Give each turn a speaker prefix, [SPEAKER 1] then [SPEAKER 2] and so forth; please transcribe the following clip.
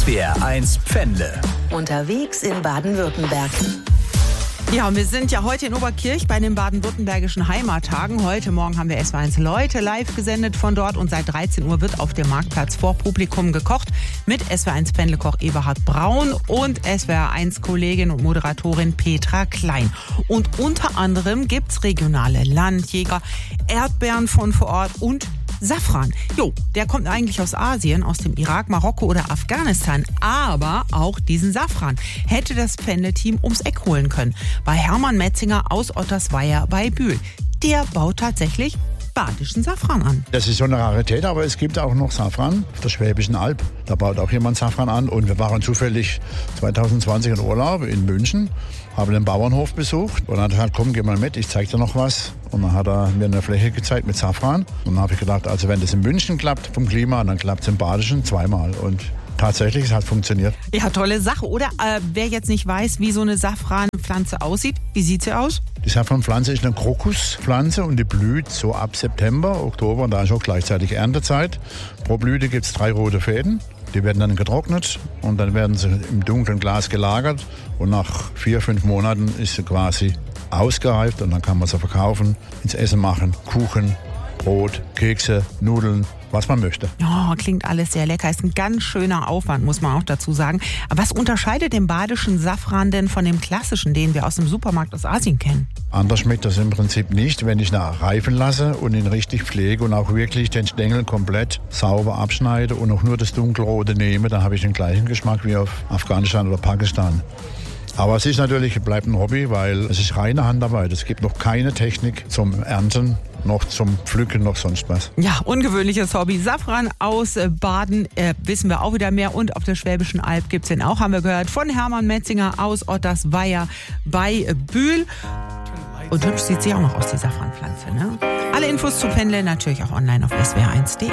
[SPEAKER 1] SWR1 Pfändle.
[SPEAKER 2] Unterwegs in Baden-Württemberg.
[SPEAKER 3] Ja, und wir sind ja heute in Oberkirch bei den baden-württembergischen Heimattagen. Heute Morgen haben wir SWR1 Leute live gesendet von dort und seit 13 Uhr wird auf dem Marktplatz vor Publikum gekocht mit SWR1 Pfändlekoch Eberhard Braun und SWR1 Kollegin und Moderatorin Petra Klein. Und unter anderem gibt's regionale Landjäger, Erdbeeren von vor Ort und Safran. Jo, der kommt eigentlich aus Asien, aus dem Irak, Marokko oder Afghanistan. Aber auch diesen Safran hätte das Pfändle-Team ums Eck holen können. Bei Hermann Metzinger aus Ottersweier bei Bühl. Der baut tatsächlich badischen Safran an.
[SPEAKER 4] Das ist so eine Rarität, aber es gibt auch noch Safran auf der Schwäbischen Alb. Da baut auch jemand Safran an. Und wir waren zufällig 2020 in Urlaub in München, haben den Bauernhof besucht und dann hat er gesagt, komm, geh mal mit, ich zeig dir noch was. Und dann hat er mir eine Fläche gezeigt mit Safran. Und dann habe ich gedacht, also wenn das in München klappt vom Klima, dann klappt es im Badischen zweimal. Und tatsächlich, es hat funktioniert.
[SPEAKER 3] Ja, tolle Sache. Oder wer jetzt nicht weiß, wie so eine Safranpflanze aussieht, wie sieht sie aus?
[SPEAKER 4] Die Safranpflanze ist eine Krokuspflanze und die blüht so ab September, Oktober und da ist auch gleichzeitig Erntezeit. Pro Blüte gibt es 3 rote Fäden. Die werden dann getrocknet und dann werden sie im dunklen Glas gelagert und nach 4-5 Monaten ist sie quasi ausgereift und dann kann man sie verkaufen, ins Essen machen, Kuchen, Brot, Kekse, Nudeln, was man möchte.
[SPEAKER 3] Ja, klingt alles sehr lecker. Ist ein ganz schöner Aufwand, muss man auch dazu sagen. Aber was unterscheidet den badischen Safran denn von dem klassischen, den wir aus dem Supermarkt aus Asien kennen?
[SPEAKER 4] Anders schmeckt das im Prinzip nicht, wenn ich ihn reifen lasse und ihn richtig pflege und auch wirklich den Stängel komplett sauber abschneide und auch nur das Dunkelrote nehme, dann habe ich den gleichen Geschmack wie auf Afghanistan oder Pakistan. Aber es ist natürlich, bleibt ein Hobby, weil es ist reine Handarbeit. Es gibt noch keine Technik zum Ernten, noch zum Pflücken, noch sonst was.
[SPEAKER 3] Ja, ungewöhnliches Hobby. Safran aus Baden, wissen wir auch wieder mehr. Und auf der Schwäbischen Alb gibt's den auch, haben wir gehört, von Hermann Metzinger aus Ottersweier bei Bühl. Und hübsch sieht sie auch noch aus, die Safranpflanze, ne? Alle Infos zu Pfändle natürlich auch online auf swr1.de.